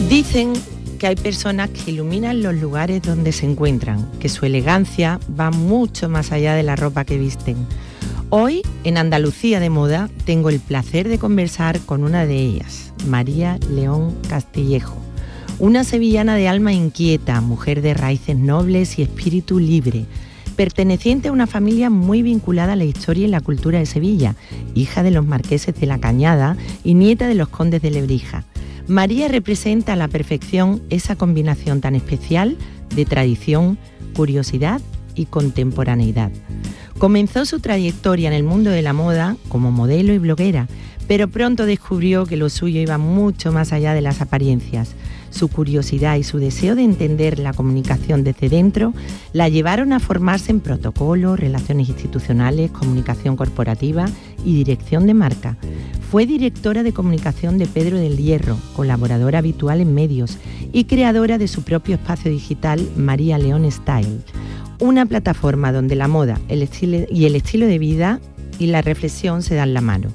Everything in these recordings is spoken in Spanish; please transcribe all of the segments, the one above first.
Dicen que hay personas que iluminan los lugares donde se encuentran, que su elegancia va mucho más allá de la ropa que visten. Hoy, en Andalucía de Moda, tengo el placer de conversar con una de ellas, María León Castillejo, una sevillana de alma inquieta, mujer de raíces nobles y espíritu libre, perteneciente a una familia muy vinculada a la historia y la cultura de Sevilla, hija de los marqueses de la Cañada y nieta de los condes de Lebrija. María representa a la perfección esa combinación tan especial de tradición, curiosidad y contemporaneidad. Comenzó su trayectoria en el mundo de la moda como modelo y bloguera, pero pronto descubrió que lo suyo iba mucho más allá de las apariencias. Su curiosidad y su deseo de entender la comunicación desde dentro la llevaron a formarse en protocolo, relaciones institucionales, comunicación corporativa y dirección de marca. Fue directora de comunicación de Pedro del Hierro, colaboradora habitual en medios y creadora de su propio espacio digital María León Style, una plataforma donde la moda, el estilo de vida y la reflexión se dan la mano.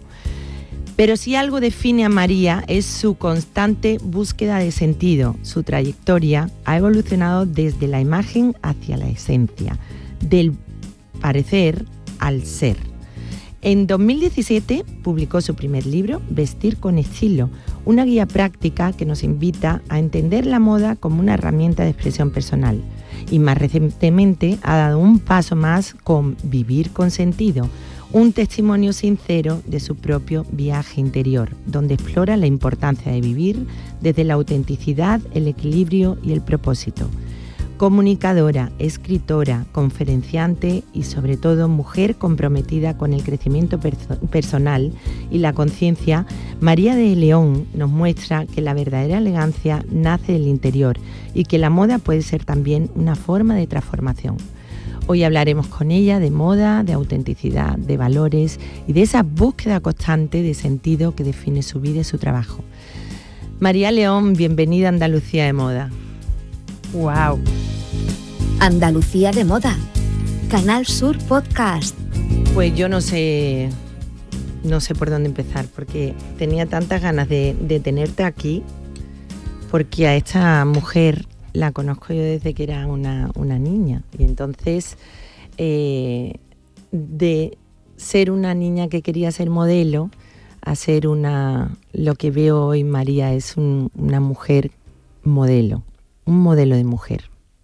Pero si algo define a María es su constante búsqueda de sentido. Su trayectoria ha evolucionado desde la imagen hacia la esencia, del parecer al ser. En 2017 publicó su primer libro, Vestir con estilo, una guía práctica que nos invita a entender la moda como una herramienta de expresión personal. Y más recientemente ha dado un paso más con Vivir con sentido, un testimonio sincero de su propio viaje interior, donde explora la importancia de vivir desde la autenticidad, el equilibrio y el propósito. Comunicadora, escritora, conferenciante y sobre todo mujer comprometida con el crecimiento personal y la conciencia, María de León nos muestra que la verdadera elegancia nace del interior y que la moda puede ser también una forma de transformación. Hoy hablaremos con ella de moda, de autenticidad, de valores y de esa búsqueda constante de sentido que define su vida y su trabajo. María León, bienvenida a Andalucía de Moda. ¡Wow! Andalucía de Moda, Canal Sur Podcast. Pues yo no sé por dónde empezar, porque tenía tantas ganas de tenerte aquí, porque a esta mujer la conozco yo desde que era una niña. Y entonces, de ser una niña que quería ser modelo, a ser lo que veo hoy, María, es una mujer modelo, un modelo de mujer.